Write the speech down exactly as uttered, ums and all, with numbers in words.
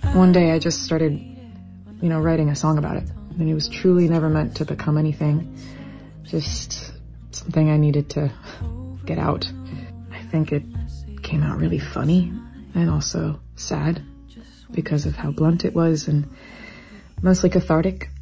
One day I just started, you know, writing a song about it. And it was truly never meant to become anything. Just something I needed to get out. I think it came out really funny and also sad because of how blunt it was and mostly cathartic.